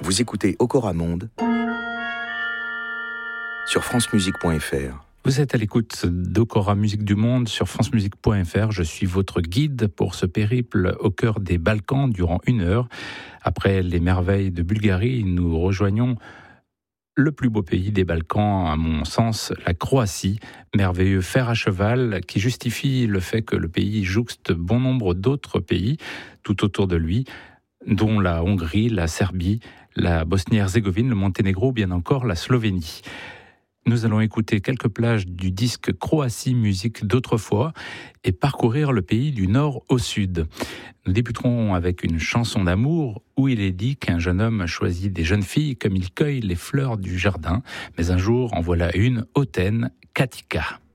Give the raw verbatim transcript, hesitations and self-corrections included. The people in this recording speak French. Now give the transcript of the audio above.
Vous écoutez Okora Monde sur francemusique point f r. Vous êtes à l'écoute d'Okora Musique du Monde sur francemusique point f r. Je suis votre guide pour ce périple au cœur des Balkans durant une heure. Après les merveilles de Bulgarie, nous rejoignons le plus beau pays des Balkans, à mon sens, la Croatie, merveilleux fer à cheval qui justifie le fait que le pays jouxte bon nombre d'autres pays tout autour de lui, dont la Hongrie, la Serbie, la Bosnie-Herzégovine, le Monténégro, ou bien encore la Slovénie. Nous allons écouter quelques plages du disque Croatie Musique d'autrefois et parcourir le pays du nord au sud. Nous débuterons avec une chanson d'amour où il est dit qu'un jeune homme choisit des jeunes filles comme il cueille les fleurs du jardin. Mais un jour, en voilà une hautaine, Katika.